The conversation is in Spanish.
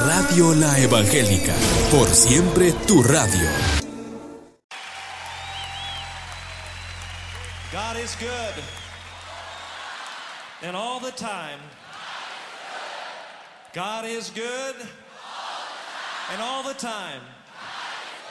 Radio La Evangélica, por siempre tu radio. God is good. And all the time. God is good. And all the time.